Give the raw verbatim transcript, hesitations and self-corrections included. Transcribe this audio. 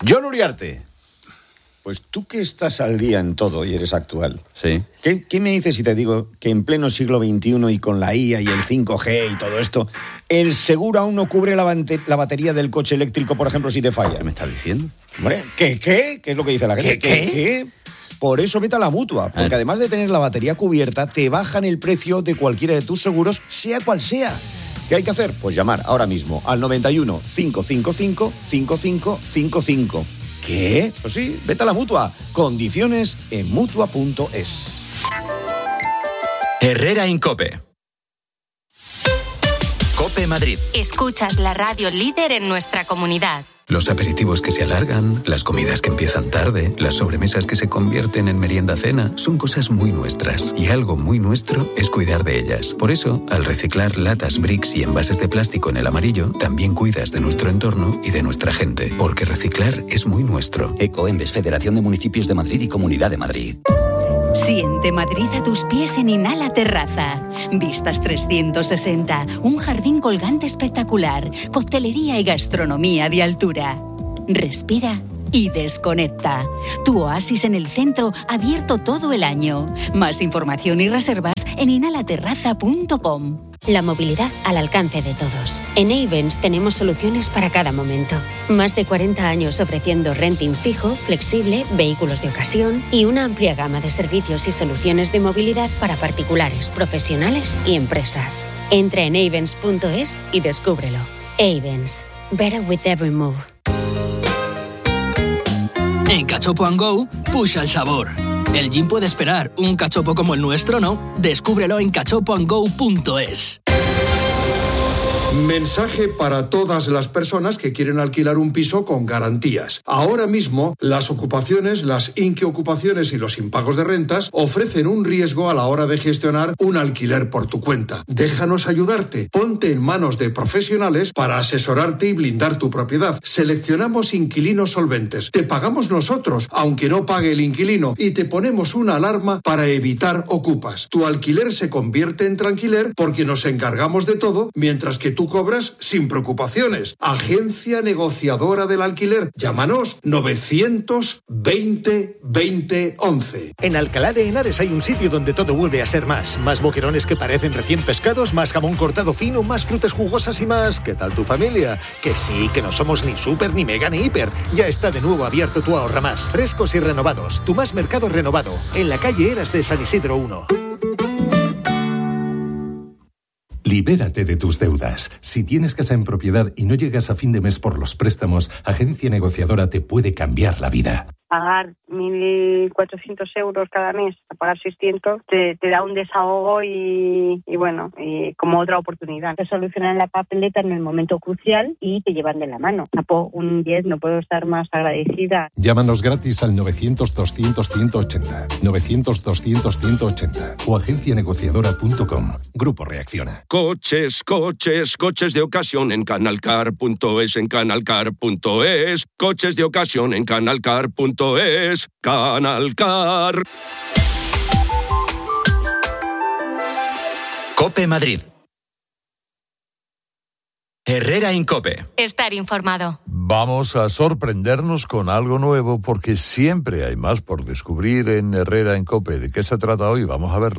John Uriarte. Pues tú que estás al día en todo y eres actual. Sí. ¿Qué, qué me dices si te digo que en pleno siglo veintiuno y con la I A y el cinco G y todo esto, el seguro aún no cubre la, bante- la batería del coche eléctrico, por ejemplo, si te falla? ¿Qué me estás diciendo? Hombre, ¿qué, qué? ¿Qué es lo que dice la gente? ¿Qué, qué? ¿Qué? Por eso vete a la Mutua, porque además de tener la batería cubierta, te bajan el precio de cualquiera de tus seguros, sea cual sea. ¿Qué hay que hacer? Pues llamar ahora mismo al noventa y uno, cinco cinco cinco, cinco cinco cinco cinco. ¿Qué? Pues sí, vete a la Mutua. Condiciones en mutua punto es. Herrera Incope. Cope Madrid. Escuchas la radio líder en nuestra comunidad. Los aperitivos que se alargan, las comidas que empiezan tarde, las sobremesas que se convierten en merienda-cena, son cosas muy nuestras. Y algo muy nuestro es cuidar de ellas. Por eso, al reciclar latas, bricks y envases de plástico en el amarillo, también cuidas de nuestro entorno y de nuestra gente. Porque reciclar es muy nuestro. Ecoembes, Federación de Municipios de Madrid y Comunidad de Madrid. Siente Madrid a tus pies en Inhala Terraza. Vistas trescientos sesenta, un jardín colgante espectacular, coctelería y gastronomía de altura. Respira y desconecta. Tu oasis en el centro, abierto todo el año. Más información y reservas en inhala terraza punto com. La movilidad al alcance de todos. En Ayvens tenemos soluciones para cada momento. Más de cuarenta años ofreciendo renting fijo, flexible, vehículos de ocasión y una amplia gama de servicios y soluciones de movilidad para particulares, profesionales y empresas. Entra en ayvens punto es y descúbrelo. Ayvens. Better with every move. En Cachopo and Go, pusha el sabor. El gin puede esperar, un cachopo como el nuestro no. Descúbrelo en cachopo and go punto es. Mensaje para todas las personas que quieren alquilar un piso con garantías. Ahora mismo, las ocupaciones, las inquiocupaciones y los impagos de rentas ofrecen un riesgo a la hora de gestionar un alquiler por tu cuenta. Déjanos ayudarte. Ponte en manos de profesionales para asesorarte y blindar tu propiedad. Seleccionamos inquilinos solventes. Te pagamos nosotros, aunque no pague el inquilino, y te ponemos una alarma para evitar ocupas. Tu alquiler se convierte en tranquiler porque nos encargamos de todo, mientras que tú Tú cobras sin preocupaciones. Agencia negociadora del alquiler. Llámanos novecientos veinte veinte once. En Alcalá de Henares hay un sitio donde todo vuelve a ser más. Más boquerones que parecen recién pescados, más jamón cortado fino, más frutas jugosas y más. ¿Qué tal tu familia? Que sí, que no somos ni súper, ni mega, ni hiper. Ya está de nuevo abierto tu Ahorra Más. Frescos y renovados. Tu Más Mercado renovado. En la calle Eras de San Isidro uno. Libérate de tus deudas. Si tienes casa en propiedad y no llegas a fin de mes por los préstamos, Agencia Negociadora te puede cambiar la vida. Pagar mil cuatrocientos euros cada mes, a pagar seiscientos, te, te da un desahogo y, y bueno, y como otra oportunidad. Te solucionan la papeleta en el momento crucial y te llevan de la mano. Un diez, no puedo estar más agradecida. Llámanos gratis al novecientos doscientos ciento ochenta, novecientos doscientos ciento ochenta o agencia negociadora punto com. Grupo Reacciona. Coches, coches, coches de ocasión en canalcar punto es, en canalcar punto es. Coches de ocasión en canalcar punto es. Canalcar. Cope Madrid. Herrera Incope. Estar informado. Vamos a sorprendernos con algo nuevo porque siempre hay más por descubrir en Herrera Incope. ¿De qué se trata hoy? Vamos a verlo.